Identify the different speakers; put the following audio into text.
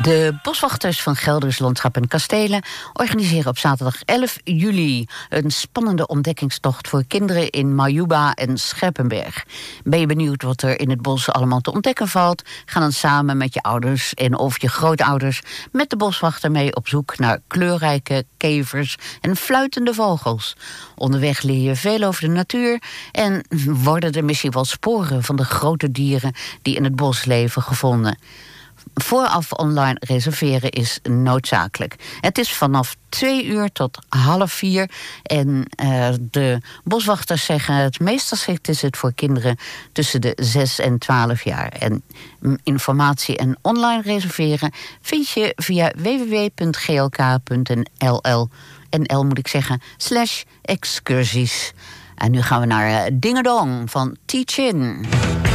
Speaker 1: De boswachters van Gelders Landschap en Kastelen organiseren op zaterdag 11 juli een spannende ontdekkingstocht voor kinderen in Majuba en Scherpenberg. Ben je benieuwd wat er in het bos allemaal te ontdekken valt? Ga dan samen met je ouders en of je grootouders met de boswachter mee op zoek naar kleurrijke kevers en fluitende vogels. Onderweg leer je veel over de natuur en worden er misschien wel sporen van de grote dieren die in het bos leven gevonden. Vooraf online reserveren is noodzakelijk. Het is vanaf 2 uur tot 3:30. En de boswachters zeggen het meest geschikt is het voor kinderen tussen de 6 en 12 jaar. En informatie en online reserveren vind je via www.glk.nl/excursies. En nu gaan we naar Dingedong van Tichin.